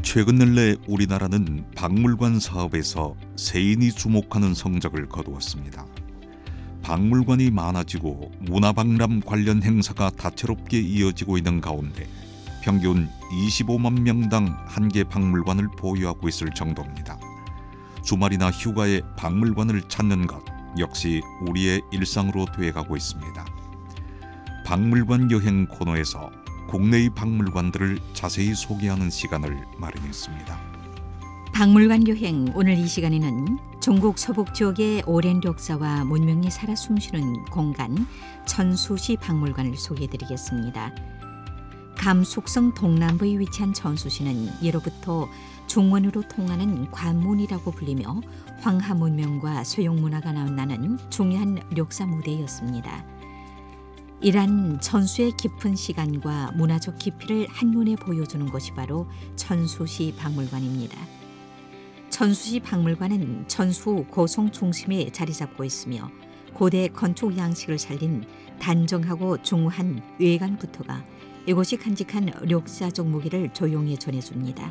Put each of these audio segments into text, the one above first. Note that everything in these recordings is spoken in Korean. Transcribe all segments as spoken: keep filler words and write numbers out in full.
최근 근래 우리나라는 박물관 사업에서 세인이 주목하는 성적을 거두었습니다. 박물관이 많아지고 문화박람 관련 행사가 다채롭게 이어지고 있는 가운데 평균 이십오만 명당 한 개 박물관을 보유하고 있을 정도입니다. 주말이나 휴가에 박물관을 찾는 것 역시 우리의 일상으로 되어가고 있습니다. 박물관 여행 코너에서 국내의 박물관들을 자세히 소개하는 시간을 마련했습니다. 박물관 여행, 오늘 이 시간에는 중국 서북 지역의 오랜 역사와 문명이 살아 숨쉬는 공간 천수시 박물관을 소개해드리겠습니다. 감속성 동남부에 위치한 천수시는 예로부터 중원으로 통하는 관문이라고 불리며 황하 문명과 서양 문화가 나는 중요한 역사 무대였습니다. 이러한 천수의 깊은 시간과 문화적 깊이를 한눈에 보여주는 것이 바로 천수시 박물관입니다. 천수시 박물관은 천수 고성 중심에 자리 잡고 있으며 고대 건축 양식을 살린 단정하고 중후한 외관부터가 이곳이 간직한 역사적 무기를 조용히 전해줍니다.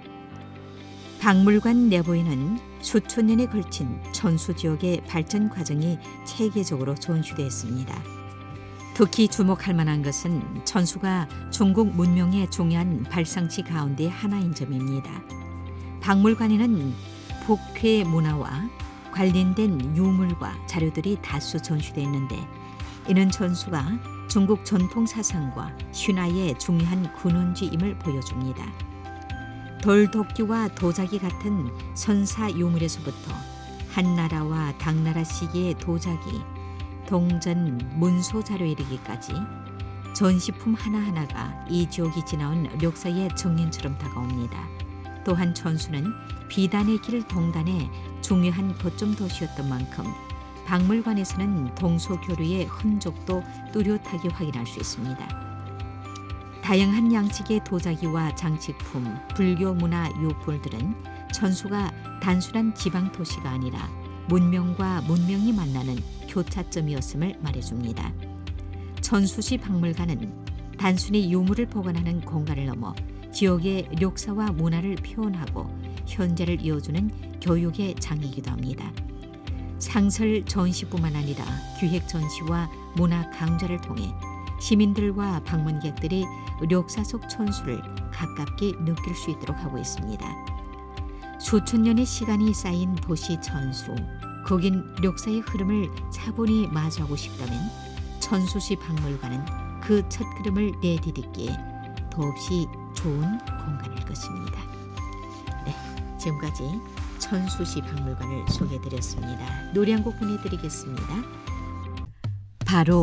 박물관 내부에는 수천 년에 걸친 천수 지역의 발전 과정이 체계적으로 전시되어 있습니다. 특히 주목할 만한 것은 천수가 중국 문명의 중요한 발상지 가운데 하나인 점입니다. 박물관에는 북회 문화와 관련된 유물과 자료들이 다수 전시되어 있는데 이는 천수가 중국 전통 사상과 신화의 중요한 근원지임을 보여줍니다. 돌도끼와 도자기 같은 선사 유물에서부터 한나라와 당나라 시기의 도자기, 동전, 문서 자료에 이르기까지 전시품 하나하나가 이 지역이 지나온 역사의 정연처럼 다가옵니다. 또한 천수는 비단의 길 동단에 중요한 거점 도시였던 만큼 박물관에서는 동서교류의 흔적도 뚜렷하게 확인할 수 있습니다. 다양한 양식의 도자기와 장식품, 불교 문화 유물들은 천수가 단순한 지방 도시가 아니라 문명과 문명이 만나는 교차점이었음을 말해줍니다. 천수시 박물관은 단순히 유물을 보관하는 공간을 넘어 지역의 역사와 문화를 표현하고 현재를 이어주는 교육의 장이기도 합니다. 상설 전시뿐만 아니라 기획 전시와 문화 강좌를 통해 시민들과 방문객들이 역사 속 천수를 가깝게 느낄 수 있도록 하고 있습니다. 수천 년의 시간이 쌓인 도시 천수, 거긴 역사의 흐름을 차분히 마주하고 싶다면 천수시 박물관은 그 첫걸음을 내디딛기에 더없이 좋은 공간일 것입니다. 네, 지금까지 천수시 박물관을 소개해드렸습니다. 노래 한 곡 보내드리겠습니다. 바로